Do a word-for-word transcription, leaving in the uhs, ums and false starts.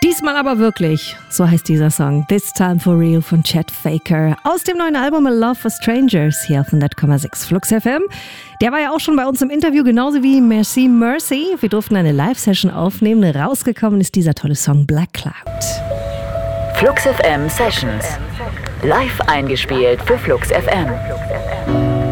Diesmal aber wirklich, so heißt dieser Song. This Time for Real von Chet Faker. Aus dem neuen Album A Love for Strangers hier auf hundert Komma sechs Flux F M. Der war ja auch schon bei uns im Interview, genauso wie Merci Mercy. Wir durften eine Live-Session aufnehmen. Rausgekommen ist dieser tolle Song Black Cloud. Flux F M Sessions. Live eingespielt für Flux F M.